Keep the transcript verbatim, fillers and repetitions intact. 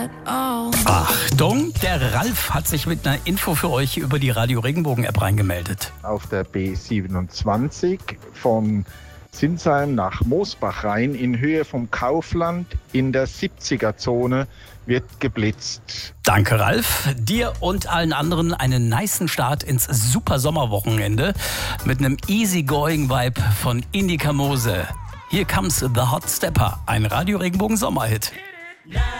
at all. Achtung, der Ralf hat sich mit einer Info für euch über die Radio Regenbogen App reingemeldet. Auf der B siebenundzwanzig von Sinsheim nach Moosbach rein in Höhe vom Kaufland in der siebziger-Zone wird geblitzt. Danke, Ralf. Dir und allen anderen einen nicen Start ins super Sommerwochenende mit einem easy-going-Vibe von Indika Mose. Hier comes The Hot Stepper, ein Radio Regenbogen Sommerhit.